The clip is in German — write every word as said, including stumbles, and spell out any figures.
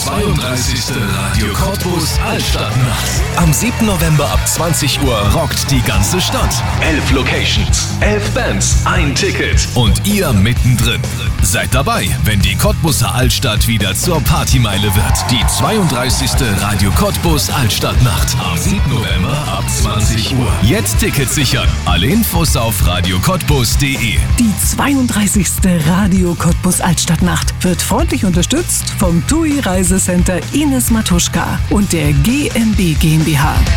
zweiunddreißigste Radio Cottbus Altstadtnacht. Am siebten November ab zwanzig Uhr rockt die ganze Stadt. Elf Locations, elf Bands, ein Ticket und ihr mittendrin. Seid dabei, wenn die Cottbuser Altstadt wieder zur Partymeile wird. Die zweiunddreißigste Radio Cottbus Altstadtnacht. Am siebten November ab zwanzig Uhr. Jetzt Tickets sichern. Alle Infos auf radio cottbus punkt de. Die zweiunddreißigste Radio Cottbus Altstadtnacht wird freundlich unterstützt vom T U I Reisecenter Ines Matuschka und der G M B GmbH.